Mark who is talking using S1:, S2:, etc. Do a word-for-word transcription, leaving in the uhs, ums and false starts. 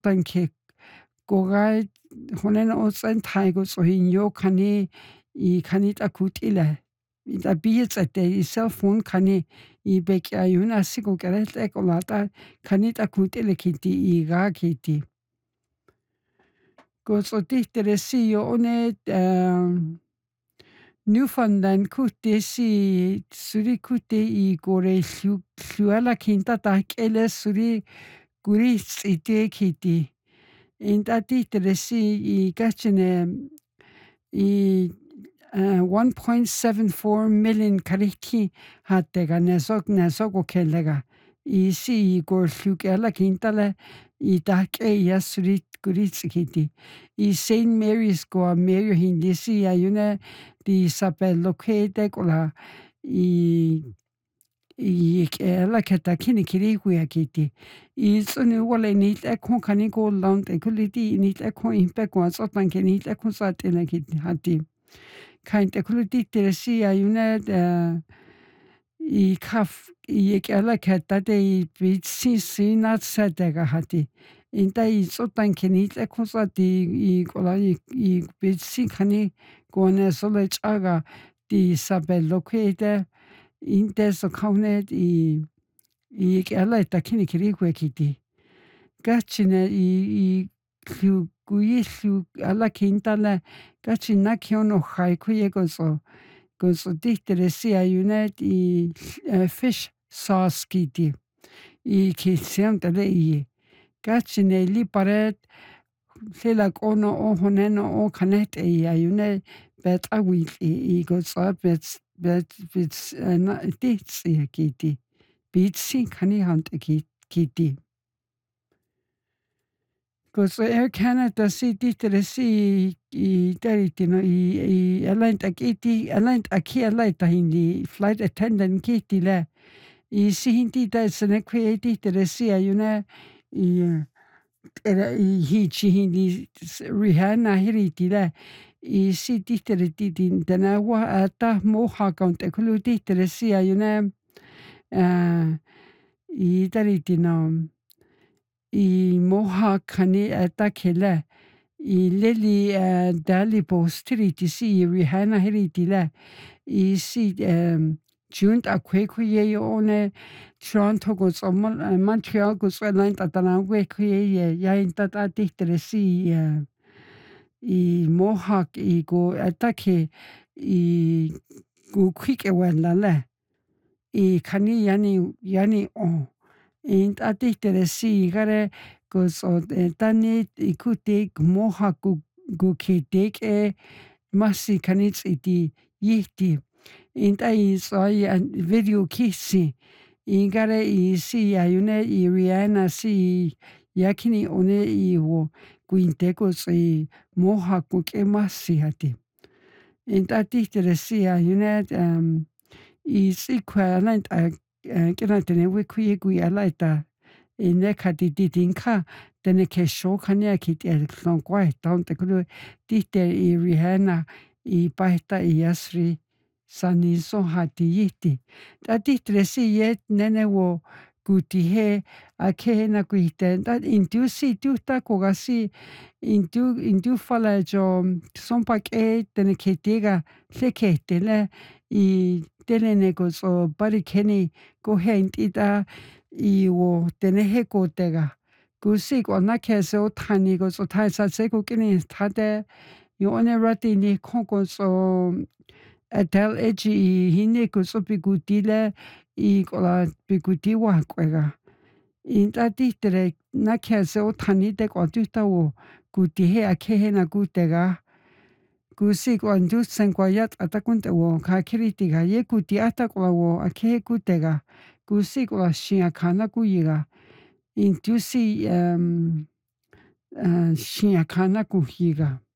S1: tanke gogai honen osen taigo so hinyo kani I kanit akut ile ida biets at the cell phone kani I bek ayuna sigo keret ekolata kanit akut ile kiti I ga kiti Gozotichtere si one um, Newfoundland kuti si suri kuti I gore lluala kinta takele suri guri ite kiti inta tichtere si I kachene I uh, one point seven four million kariki hatega nesok nesok okelega I si I gor lluala kintale I take yasuri guritz kiti I Saint Mary's go Mary hindi si ayuna di sapel lokete kola I I ela keta kini kiri kuya kiti I sunu wala nit ekon kani go land ekuliti nit ekon impe ko sotan kenit ekon sat ela kiti hati kaint ekuliti teresi ayuna I kaf I ela keta de I bitsi sinat satega hati inta I sotan kenit ekon sat I kola I bitsi kani gone sole chaga di sapel lokete inte så kaunet I I ela takini kiri kwe kiti gachine I I klu guishu ala kintala gachina kiono hai kuye gozo gozo dichtere si ayunet I uh, fish sauce kiti I kisiantale I gachine li paret Lila ono o honeno o kanet I ayune bet awil I gozo bet bet bet na ditsi kiti bitsi kani hunt kiti gozo Air Canada si dichtere si I daritino I I alent akiti alent aki alent hindi flight attendant kiti le I si hindi da sene kwe dichtere si ayune I era I hichi hindi Rihanna hiriti le I si dichtere didin dana wa ata moha count ekulu dichtere si ayune uh, I daritino I moha kani ata kele I lili uh, dali postriti si Rihanna hiriti le I si um, June akwe kuye one Toronto goes on uh, Montreal goes online tatana we kuye ya intata dichtere si uh, I mohawk I go atake I go quick wala le I kani yani yani o int dichtere si gare goes on tani ikuti mohawk go go kitek e masi kanits iti yiti int ai so video kisi ingare I si ayune I Rihanna si yakini one I wo guinteko si mohawk go ke masi hati inta dichtere si ayune um I si kwa lent a kena tene we kuye kuye alaita ine kati didinka tene ke show kanya kiti el klon kwai taun te kulu dichte I Rihanna I paita I yasri sani so hati yiti ta dichtere si yet nene wo guti he a ke na kuite ta intu si tu ta koga si intu intu fala jo son pa ke tene ke tega le ke tele I tele ne go so bari keni go he intita I wo tene he go tega go si go na ke so tani go so ta sa se go kini ta de yo one rati ni kon go so Adele Edgy hine ko so bigutile I kola biguti wa kwega inta dichtere na kese o tani de ko tuta wo guti he ake he na gutega gusi ko andu senkwayat atakunte wo ka kiriti ga ye guti ata ko wo ake gutega gusi ko shia kana kuyiga intusi um uh, shia kana kuhiga